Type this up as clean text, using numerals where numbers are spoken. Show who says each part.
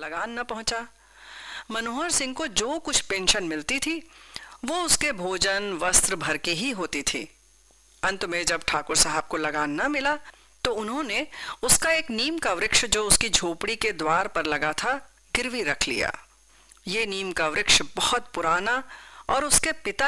Speaker 1: लगान न पहुंचा। मनोहर सिंह को जो कुछ पेंशन मिलती थी वो उसके भोजन वस्त्र भर के ही होती थी। अंत में जब ठाकुर साहब को लगान न मिला तो उन्होंने उसका एक नीम का वृक्ष जो उसकी झोपड़ी के द्वार पर लगा था गिरवी रख लिया। ये नीम का वृक्ष बहुत पुराना और उसके पिता